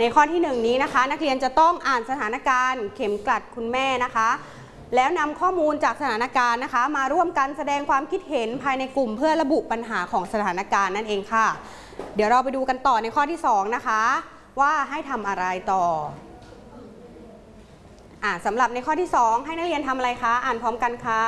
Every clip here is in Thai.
ในข้อที่1นี้นะคะนักเรียนจะต้องอ่านสถานการณ์เข็มกลัดคุณแม่นะคะแล้วนำข้อมูลจากสถานการณ์นะคะมาร่วมกันแสดงความคิดเห็นภายในกลุ่มเพื่อระบุปัญหาของสถานการณ์นั่นเองค่ะเดี๋ยวเราไปดูกันต่อในข้อที่2นะคะว่าให้ทำอะไรต่อสำหรับในข้อที่2ให้นักเรียนทำอะไรคะอ่านพร้อมกันค่ะ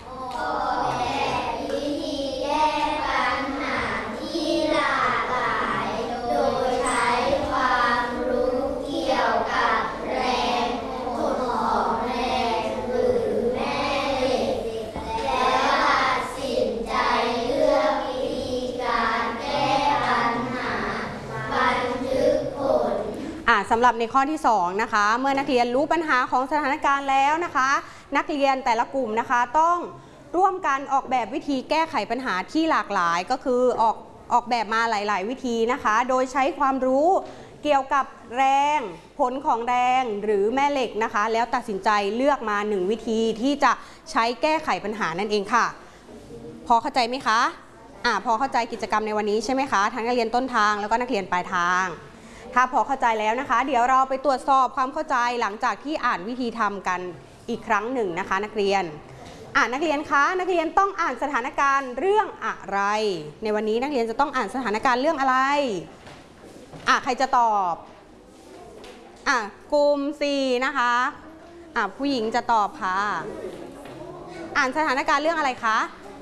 สำหรับในข้อที่2นะคะเมื่อนักเรียนรู้ปัญหาของสถานการณ์แล้วนะคะนักเรียนแต่ละกลุ่มนะคะต้องร่วมกันออกแบบวิธีแก้ไขปัญหาที่หลากหลายก็คือออกแบบมาหลายๆวิธีนะคะโดยใช้ความรู้เกี่ยวกับแรงผลของแรงหรือแม่เหล็กนะคะแล้วตัดสินใจเลือกมา1วิธีที่จะใช้แก้ไขปัญหานั่นเองค่ะพอเข้าใจไหมคะพอเข้าใจกิจกรรมในวันนี้ใช่ไหมคะทั้งนักเรียนต้นทางแล้วก็นักเรียนปลายทางถ้าพอเข้าใจแล้วนะคะเดี๋ยวเราไปตรวจสอบความเข้าใจหลังจากที่อ่านวิธีทำกันอีกครั้งหนึ่งนะคะนักเรียนนักเรียนคะนักเรียนต้องอ่านสถานการณ์เรื่องอะไรในวันนี้นักเรียนจะต้องอ่านสถานการณ์เรื่องอะไรใครจะตอบกลุ่ม4นะคะผู้หญิงจะตอบค่ะอ่านสถานการณ์เรื่องอะไรคะ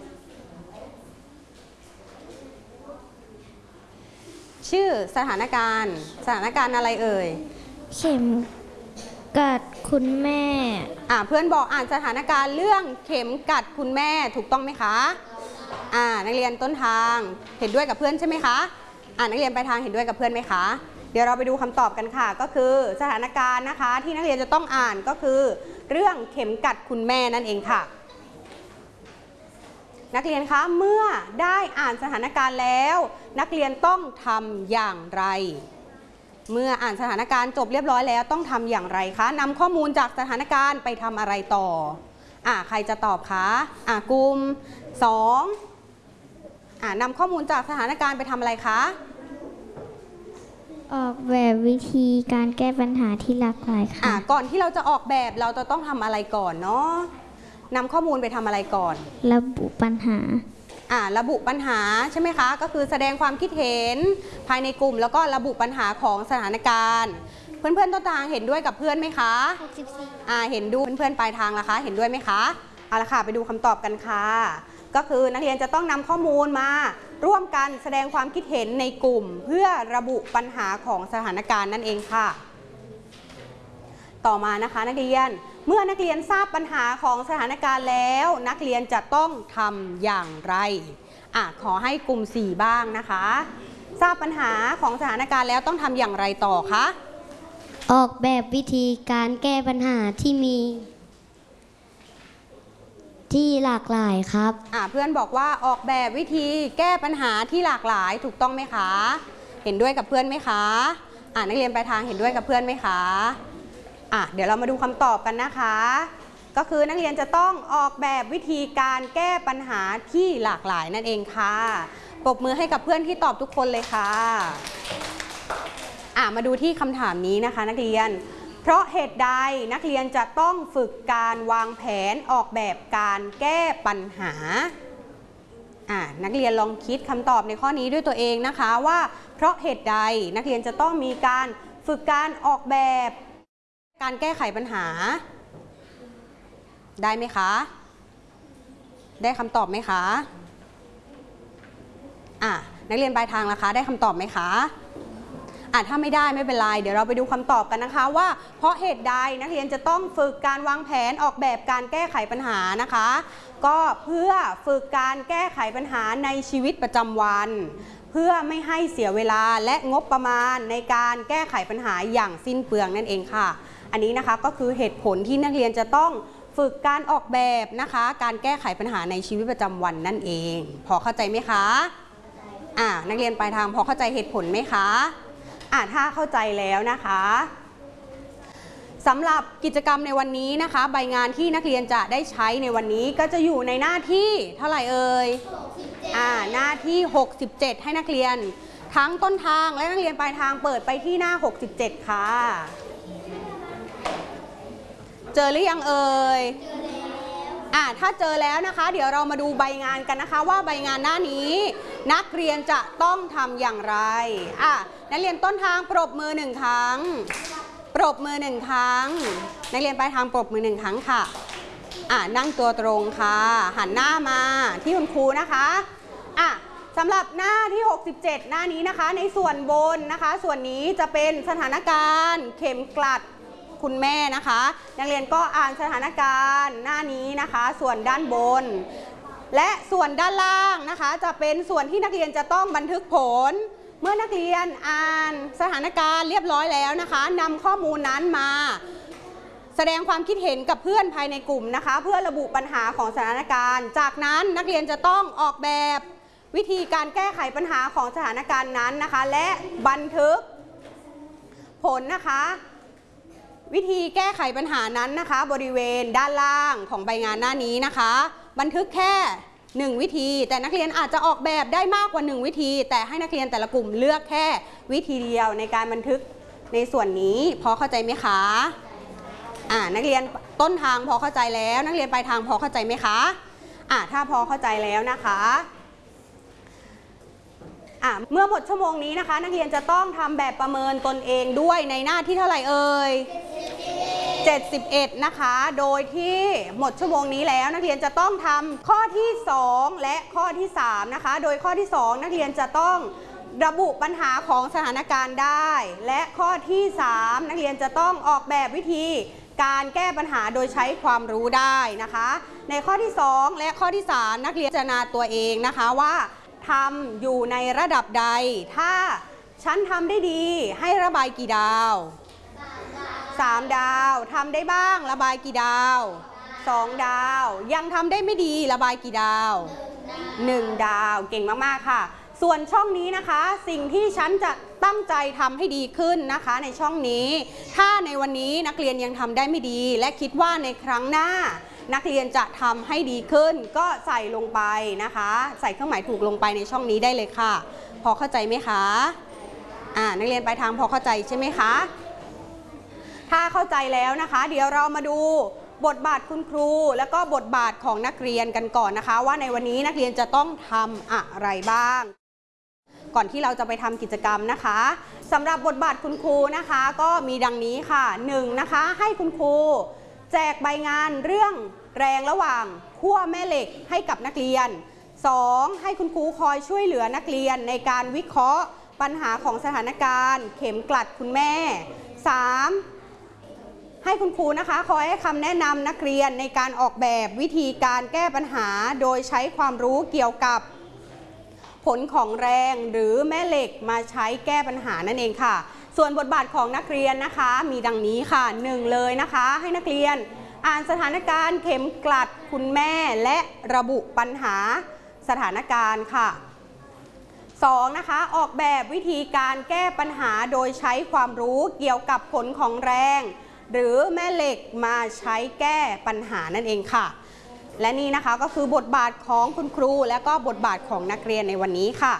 ชื่อสถานการณ์อะไรเอ่ยเข็มกัดคุณแม่เพื่อนบอกอ่านสถานการณ์เรื่องเข็มกัดคุณแม่ถูกต้องไหมคะนักเรียนต้นทางเห็นด้วยกับเพื่อนใช่ไหมคะนักเรียนปลายทางเห็นด้วยกับเพื่อนไหมคะเดี๋ยวเราไปดูคำตอบกันค่ะก็คือสถานการณ์นะคะที่นักเรียนจะต้องอ่านก็คือเรื่องเข็มกัดคุณแม่นั่นเองค่ะนักเรียนคะเมื่อได้อ่านสถานการณ์แล้วนักเรียนต้องทำอย่างไรเมื่ออ่านสถานการณ์จบเรียบร้อยแล้วต้องทำอย่างไรคะนำข้อมูลจากสถานการณ์ไปทำอะไรต่อใครจะตอบคะกลุ่ม2นำข้อมูลจากสถานการณ์ไปทำอะไรคะออกแบบวิธีการแก้ปัญหาที่หลากหลายค่ะก่อนที่เราจะออกแบบเราจะต้องทำอะไรก่อนเนาะนำข้อมูลไปทำอะไรก่อนระบุปัญหาระบุปัญหาใช่ไหมคะก็คือแสดงความคิดเห็นภายในกลุ่มแล้วก็ระบุปัญหาของสถานการณ์เพื่อนๆต้นทางเห็นด้วยกับเพื่อนไหมคะ64เห็นด้วยเพื่อนๆปลายทางล่ะคะเห็นด้วยไหมคะเอาละค่ะไปดูคำตอบกันค่ะก็คือนักเรียนจะต้องนำข้อมูลมาร่วมกันแสดงความคิดเห็นในกลุ่มเพื่อระบุปัญหาของสถานการณ์นั่นเองค่ะต่อมานะคะนักเรียนเมื่อนักเรียนทราบปัญหาของสถานการณ์แล้วนักเรียนจะต้องทำอย่างไรขอให้กลุ่ม4บ้างนะคะทราบปัญหาของสถานการณ์แล้วต้องทำอย่างไรต่อคะออกแบบวิธีการแก้ปัญหาที่หลากหลายครับเพื่อนบอกว่าออกแบบวิธีแก้ปัญหาที่หลากหลายถูกต้องไหมคะเห็นด้วยกับเพื่อนไหมคะนักเรียนปลายทางเห็นด้วยกับเพื่อนไหมคะเดี๋ยวเรามาดูคำตอบกันนะคะก็คือนักเรียนจะต้องออกแบบวิธีการแก้ปัญหาที่หลากหลายนั่นเองค่ะปรบมือให้กับเพื่อนที่ตอบทุกคนเลยค่ะมาดูที่คำถามนี้นะคะนักเรียนเพราะเหตุใดนักเรียนจะต้องฝึกการวางแผนออกแบบการแก้ปัญหานักเรียนลองคิดคำตอบในข้อนี้ด้วยตัวเองนะคะว่าเพราะเหตุใดนักเรียนจะต้องมีการฝึกการออกแบบการแก้ไขปัญหาได้ไหมคะได้คำตอบไหมคะนักเรียนปลายทางล่ะคะได้คำตอบไหมคะถ้าไม่ได้ไม่เป็นไรเดี๋ยวเราไปดูคำตอบกันนะคะว่าเพราะเหตุใดนักเรียนจะต้องฝึกการวางแผนออกแบบการแก้ไขปัญหานะคะก็เพื่อฝึกการแก้ไขปัญหาในชีวิตประจำวันเพื่อไม่ให้เสียเวลาและงบประมาณในการแก้ไขปัญหาอย่างสิ้นเปลืองนั่นเองค่ะอันนี้นะคะก็คือเหตุผลที่นักเรียนจะต้องฝึกการออกแบบนะคะการแก้ไขปัญหาในชีวิตประจำวันนั่นเองพอเข้าใจไหมคะนักเรียนปลายทางพอเข้าใจเหตุผลไหมคะถ้าเข้าใจแล้วนะคะสำหรับกิจกรรมในวันนี้นะคะใบงานที่นักเรียนจะได้ใช้ในวันนี้ก็จะอยู่ในหน้าที่เท่าไหร่เอ่ยหน้าที่67ให้นักเรียนทั้งต้นทางและนักเรียนปลายทางเปิดไปที่หน้า67ค่ะเจอหรือยังเอ่ยถ้าเจอแล้วนะคะเดี๋ยวเรามาดูใบงานกันนะคะว่าใบงานหน้านี้นักเรียนจะต้องทำอย่างไรนักเรียนต้นทางปรบมือ1ครั้งปรบมือ1ครั้งนักเรียนปลายทางปรบมือ1ครั้งค่ะนั่งตัวตรงค่ะหันหน้ามาที่คุณครูนะคะสำหรับหน้าที่67หน้านี้นะคะในส่วนบนนะคะส่วนนี้จะเป็นสถานการณ์เข็มกลัดคุณแม่นะคะนักเรียนก็อ่านสถานการณ์หน้านี้นะคะส่วนด้านบนและส่วนด้านล่างนะคะจะเป็นส่วนที่นักเรียนจะต้องบันทึกผลเมื่อนักเรียนอ่านสถานการณ์เรียบร้อยแล้วนะคะนำข้อมูลนั้นมาแสดงความคิดเห็นกับเพื่อนภายในกลุ่มนะคะเพื่อระบุปัญหาของสถานการณ์จากนั้นนักเรียนจะต้องออกแบบวิธีการแก้ไขปัญหาของสถานการณ์นั้นนะคะและบันทึกผลนะคะวิธีแก้ไขปัญหานั้นนะคะบริเวณด้านล่างของใบงานหน้านี้นะคะบันทึกแค่1วิธีแต่นักเรียนอาจจะออกแบบได้มากกว่า1วิธีแต่ให้นักเรียนแต่ละกลุ่มเลือกแค่วิธีเดียวในการบันทึกในส่วนนี้พอเข้าใจไหมคะนักเรียนต้นทางพอเข้าใจแล้วนักเรียนปลายทางพอเข้าใจไหมคะถ้าพอเข้าใจแล้วนะคะเมื่อหมดชั่วโมงนี้นะคะนักเรียนจะต้องทำแบบประเมินตนเองด้วยในหน้าที่เท่าไหร่เอ่ย71นะคะโดยที่หมดชั่วโมงนี้แล้วนักเรียนจะต้องทำข้อที่2และข้อที่3นะคะโดยข้อที่2นักเรียนจะต้องระบุปัญหาของสถานการณ์ได้และข้อที่3นักเรียนจะต้องออกแบบวิธีการแก้ปัญหาโดยใช้ความรู้ได้นะคะในข้อที่2และข้อที่3นักเรียนพิจารณาตัวเองนะคะว่าทำอยู่ในระดับใดถ้าฉันทำได้ดีให้ระบายกี่ดาว3 ดาวทำได้บ้างระบายกี่ดาว2 ดาวยังทำได้ไม่ดีระบายกี่ดาว1 ดาวเก่งมากๆค่ะส่วนช่องนี้นะคะสิ่งที่ฉันจะตั้งใจทำให้ดีขึ้นนะคะในช่องนี้ถ้าในวันนี้นักเรียนยังทำได้ไม่ดีและคิดว่าในครั้งหน้านักเรียนจะทำให้ดีขึ้นก็ใส่ลงไปนะคะใส่เครื่องหมายถูกลงไปในช่องนี้ได้เลยค่ะพอเข้าใจไหมคะนักเรียนปลายทางพอเข้าใจใช่ไหมคะถ้าเข้าใจแล้วนะคะเดี๋ยวเรามาดูบทบาทคุณครูแล้วก็บทบาทของนักเรียนกันก่อนนะคะว่าในวันนี้นักเรียนจะต้องทำอะไรบ้างก่อนที่เราจะไปทำกิจกรรมนะคะสำหรับบทบาทคุณครูนะคะก็มีดังนี้ค่ะ1นะคะให้คุณครูแจกใบงานเรื่องแรงระหว่างขั้วแม่เหล็กให้กับนักเรียน2ให้คุณครูคอยช่วยเหลือนักเรียนในการวิเคราะห์ปัญหาของสถานการณ์เข็มกลัดคุณแม่3ให้คุณครูนะคะคอยให้คำแนะนำนักเรียนในการออกแบบวิธีการแก้ปัญหาโดยใช้ความรู้เกี่ยวกับผลของแรงหรือแม่เหล็กมาใช้แก้ปัญหานั่นเองค่ะส่วนบทบาทของนักเรียนนะคะมีดังนี้ค่ะ1เลยนะคะให้นักเรียนอ่านสถานการณ์เข็มกลัดคุณแม่และระบุปัญหาสถานการณ์ค่ะ2นะคะออกแบบวิธีการแก้ปัญหาโดยใช้ความรู้เกี่ยวกับผลของแรงหรือแม่เหล็กมาใช้แก้ปัญหานั่นเองค่ะและนี่นะคะก็คือบทบาทของคุณครูและก็บทบาทของนักเรียนในวันนี้ค่ะ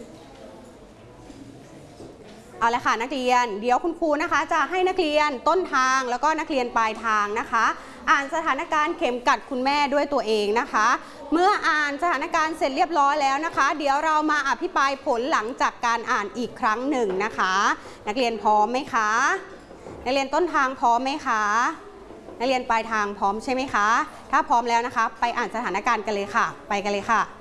เอาละค่ะนักเรียนเดี๋ยวคุณครูนะคะจะให้นักเรียนต้นทางแล้วก็นักเรียนปลายทางนะคะอ่านสถานการณ์เข็มกัดคุณแม่ด้วยตัวเองนะคะเมื่ออ่านสถานการณ์เสร็จเรียบร้อยแล้วนะคะเดี๋ยวเรามาอภิปรายผลหลังจากการอ่านอีกครั้งหนึ่งนะคะนักเรียนพร้อมไหมคะนักเรียนต้นทางพร้อมไหมคะนักเรียนปลายทางพร้อมใช่ไหมคะถ้าพร้อมแล้วนะคะไปอ่านสถานการณ์กันเลยค่ะไปกันเลยค่ะ